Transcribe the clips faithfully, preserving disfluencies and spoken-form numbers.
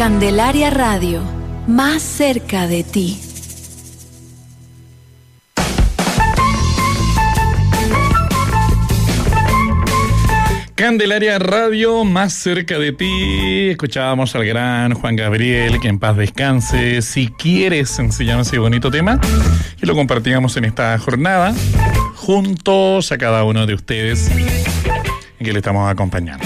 Candelaria Radio, más cerca de ti. Candelaria Radio, más cerca de ti. Escuchábamos al gran Juan Gabriel, que en paz descanse. Si quieres, se llama ese bonito tema, y lo compartíamos en esta jornada juntos a cada uno de ustedes en que le estamos acompañando.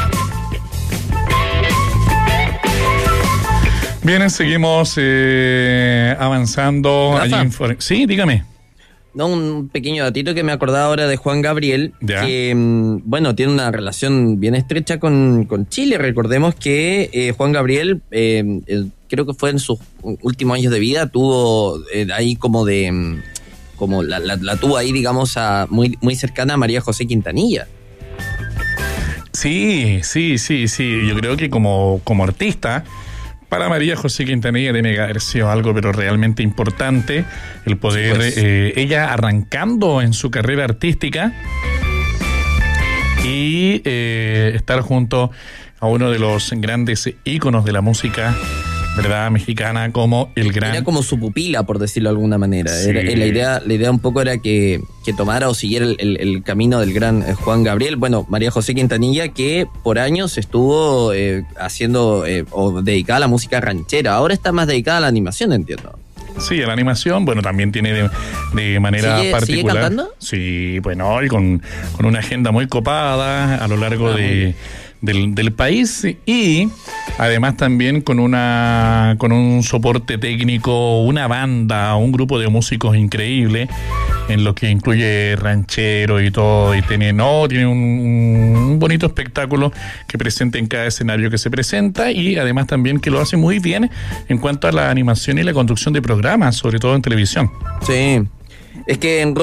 Bien, seguimos eh, avanzando. Allí for... Sí, dígame. No, un pequeño datito que me acordaba ahora de Juan Gabriel, ya. que, bueno, tiene una relación bien estrecha con, con Chile. Recordemos que eh, Juan Gabriel, eh, eh, creo que fue en sus últimos años de vida, tuvo eh, ahí como de, como la, la, la tuvo ahí, digamos, a, muy, muy cercana a María José Quintanilla. Sí, sí, sí, sí. Yo creo que como, como artista, para María José Quintanilla tiene que haber sido algo pero realmente importante el poder, pues. eh, ella arrancando en su carrera artística y eh, estar junto a uno de los grandes íconos de la música, ¿verdad?, mexicana, como el gran... Era como su pupila, por decirlo de alguna manera. Sí. Era, la idea la idea un poco era que, que tomara o siguiera el, el, el camino del gran Juan Gabriel. Bueno, María José Quintanilla, que por años estuvo eh, haciendo eh, o dedicada a la música ranchera. Ahora está más dedicada a la animación, entiendo. Sí, a la animación, bueno, también tiene de, de manera ¿Sigue, particular. ¿Sigue cantando? Sí, bueno, y con, con una agenda muy copada a lo largo ah, de... Del, del país, y además también con una con un soporte técnico, una banda, un grupo de músicos increíble, en lo que incluye ranchero y todo, y tiene, no, tiene un, un bonito espectáculo que presenta en cada escenario que se presenta, y además también que lo hace muy bien en cuanto a la animación y la conducción de programas, sobre todo en televisión. Sí, es que en